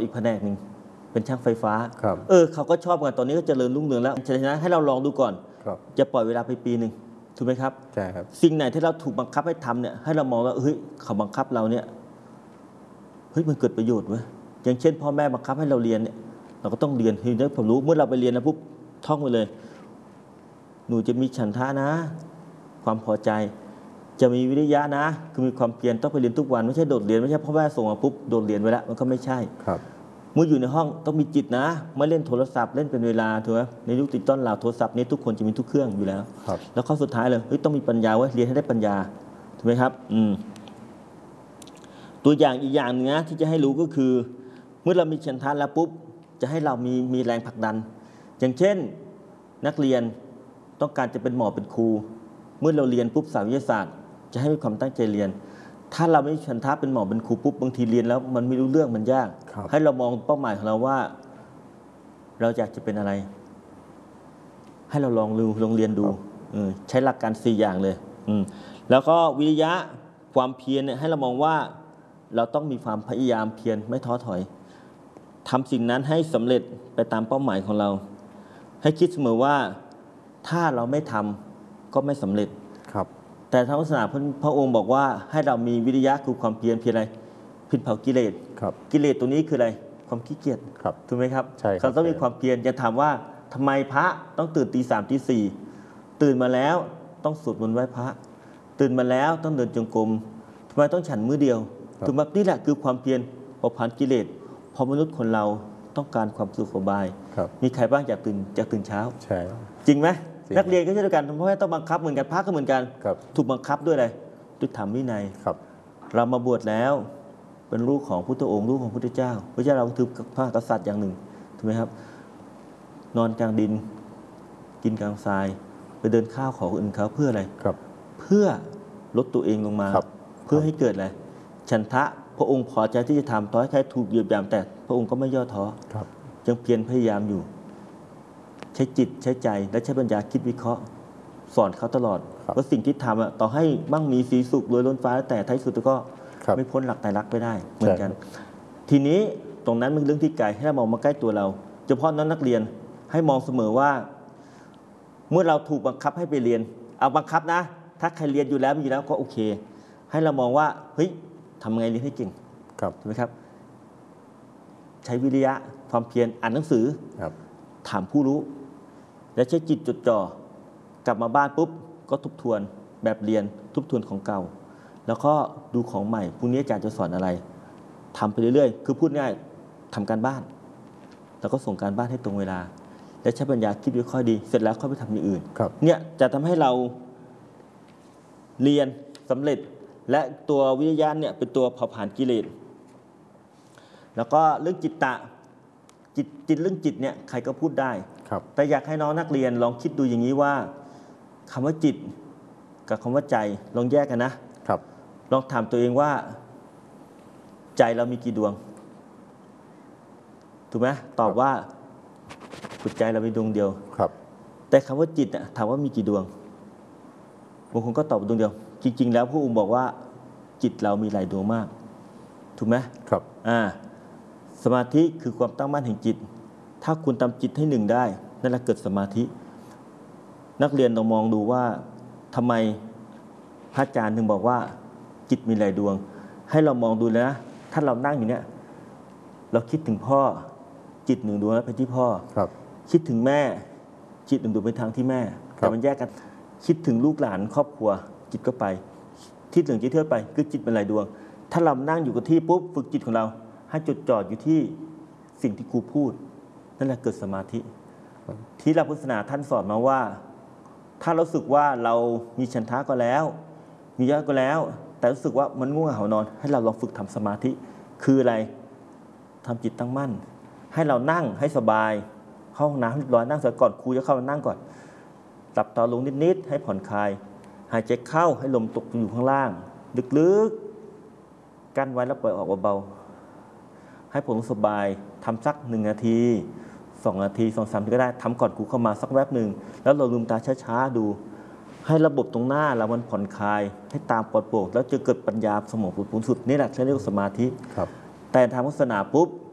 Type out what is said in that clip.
อีกแผนกหนึ่งเป็นช่างไฟฟ้าเขาก็ชอบกันตอนนี้ก็เจริญรุ่งเรืองแล้วฉะนั้นให้เราลองดูก่อนจะปล่อยเวลาไปปีหนึ่งถูกไหมครับใช่ครับสิ่งไหนที่เราถูกบังคับให้ทำเนี่ยให้เรามองว่าเฮ้ยเขาบังคับเราเนี่ยเฮ้ยมันเกิดประโยชน์เว้ยอย่างเช่นพ่อแม่บังคับให้เราเรียนเนี่ยเราก็ต้องเรียนให้ได้ผมรู้เมื่อเราไปเรียนนะปุ๊บท่องไปเลยหนูจะมีฉันทะนะความพอใจจะมีวิริยะนะคือมีความเพียรต้องไปเรียนทุกวันไม่ใช่โดดเรียนไม่ใช่พ่อแม่ส่งมาปุ๊บโดดเรียนไปแล้วมันก็ไม่ใช่ครับเมื่ออยู่ในห้องต้องมีจิตนะไม่เล่นโทรศัพท์เล่นเป็นเวลาถูกไหมในยุคดิจิตอลเราโทรศัพท์นี้ทุกคนจะมีทุกเครื่องอยู่แล้วแล้วข้อสุดท้ายเลยต้องมีปัญญาไว้เรียนให้ได้ปัญญาถูกไหมครับตัวอย่างอีกอย่างนึงนะที่จะให้รู้ก็คือเมื่อเรามีฉันทะแล้วปุ๊บจะให้เรามีแรงผลักดันอย่างเช่นนักเรียนต้องการจะเป็นหมอเป็นครูเมื่อเราเรียนปุ๊บสายวิทยาศาสตร์จะให้มีความตั้งใจเรียนถ้าเราไม่มีฉันทะเป็นหมอเป็นครูปุ๊บบางทีเรียนแล้วมันไม่รู้เรื่องมันยากให้เรามองเป้าหมายของเราว่าเราอยากจะเป็นอะไรให้เราลองเรียนดูใช้หลักการ4อย่างเลยแล้วก็วิริยะความเพียรเนี่ยให้เรามองว่าเราต้องมีความพยายามเพียรไม่ท้อถอยทำสิ่งนั้นให้สำเร็จไปตามเป้าหมายของเราให้คิดเสมอว่าถ้าเราไม่ทำก็ไม่สำเร็จครับแต่ทางศาสนาพระองค์บอกว่าให้เรามีวิริยะคือความเพียรอะไรพิดเผากิเลสกิเลสตัวนี้คืออะไรความขี้เกียจถูกไหมครับใช่เราต้องมีความเพียรจะถามว่าทำไมพระต้องตื่นตี 3 ตี 4ตื่นมาแล้วต้องสวดมนต์ไหว้พระตื่นมาแล้วต้องเดินจงกรมทำไมต้องฉันมื้อเดียวถูกไหมนี่แหละคือความเพียรเผาผลาญกิเลสเพราะมนุษย์คนเราต้องการความสุขสบายมีใครบ้างอยากตื่นเช้าใช่จริงไหมนักเรียนก็เช่นเดียวกันเพราะว่าต้องบังคับเหมือนกันพระก็เหมือนกันถูกบังคับด้วยอะไรด้วยธรรมวินัยเรามาบวชแล้วเป็นลูกของพุทธองค์ลูกของพุทธเจ้าพระเจ้าเราถือพระกษัตริย์อย่างหนึ่งถูกไหมครับนอนกลางดินกินกลางทรายไปเดินข้าวของคนอื่นเขาเพื่ออะไรเพื่อลดตัวเองลงมาเพื่อให้เกิดอะไรฉันทะพระองค์พอใจที่จะทำต่อให้ใครถูกเหยียบย่ำแต่พระองค์ก็ไม่ย่อท้อยังเพียรพยายามอยู่ใช้จิตใช้ใจและใช้ปัญญาคิดวิเคราะห์สอนเขาตลอดว่าสิ่งที่ทำต่อให้มั่งมีสีสุขรวยล้นฟ้าแต่ท้ายสุดก็ไม่พ้นหลักไตรลักษณ์ไปได้เหมือนกันทีนี้ตรงนั้นเป็นเรื่องที่ไกลให้เรามองมาใกล้ตัวเราเฉพาะนักเรียนให้มองเสมอว่าเมื่อเราถูกบังคับให้ไปเรียนเอาบังคับนะถ้าใครเรียนอยู่แล้วมีแล้วก็โอเคให้เรามองว่าเฮ้ยทำไงเรียนให้เก่งถูกไหมครับใช้วิริยะความเพียรอ่านหนังสือถามผู้รู้และใช้จิตจดจ่อกลับมาบ้านปุ๊บก็ทบทวนแบบเรียนทบทวนของเก่าแล้วก็ดูของใหม่พรุ่งนี้อาจารย์จะสอนอะไรทำไปเรื่อยๆคือพูดง่ายทำการบ้านแล้วก็ส่งการบ้านให้ตรงเวลาและใช้ปัญญาคิดวิเคราะห์ดีเสร็จแล้วค่อยไปทำอย่างอื่นเนี่ยจะทำให้เราเรียนสำเร็จและตัววิริยะเนี่ยเป็นตัวเผาผลาญกิเลสแล้วก็เรื่องจิตเรื่องจิตเนี่ยใครก็พูดได้แต่อยากให้น้องนักเรียนลองคิดดูอย่างนี้ว่าคำว่าจิตกับคำว่าใจลองแยกกันนะลองถามตัวเองว่าใจเรามีกี่ดวงถูกไหมตอบว่าหัวใจเรามีดวงเดียวแต่คำว่าจิตถามว่ามีกี่ดวงบางคนก็ตอบดวงเดียวจริงๆแล้วพระองค์บอกว่าจิตเรามีหลายดวงมากถูกไหมสมาธิคือความตั้งมั่นแห่งจิตถ้าคุณทำจิตให้หนึ่งได้นั่นแหละเกิดสมาธินักเรียนต้องมองดูว่าทำไมพระอาจารย์ถึงบอกว่าจิตมีหลายดวงให้เรามองดูนะถ้าเรานั่งอยู่เนี่ยเราคิดถึงพ่อจิตหนึ่งดวงไปที่พ่อคิดถึงแม่จิตหนึ่งดวงไปทางที่แม่แต่มันแยกกันคิดถึงลูกหลานครอบครัวจิตก็ไปคิดถึงจิตเที่ยวไปคือจิตเป็นหลายดวงถ้าเรานั่งอยู่กับที่ปุ๊บฝึกจิตของเราให้จดจ่ออยู่ที่สิ่งที่ครูพูดนั่นแหละเกิดสมาธิที่เราพุทธศาสนาท่านสอนมาว่าถ้าเราสึกว่าเรามีฉันทะก็แล้วมียะก็แล้วแต่รู้สึกว่ามันง่วงเหานอนให้เราลองฝึกทำสมาธิคืออะไรทำจิตตั้งมั่นให้เรานั่งให้สบายเข้าห้องน้ำเรียบร้อยนั่งเสร็จก่อนครูจะเข้ามานั่งก่อนหลับตาลงนิดๆให้ผ่อนคลายหายใจเข้าให้ลมตกอยู่ข้างล่างลึกๆกั้นไว้แล้วปล่อยออกเบาๆให้ผมสบายทำสัก1 นาที2 นาที 2-3 นาทีก็ได้ทำก่อนครูเข้ามาสักแวบหนึ่งแล้วเราลืมตาช้าๆดูให้ระบบตรงหน้าเรามันผ่อนคลายให้ตามปลอดโปร่งแล้วจะเกิดปัญญาสมองผุดผุนสุดนี่แหละเรียกว่าสมาธิแต่ทางพุทธศาสนาปุ๊บ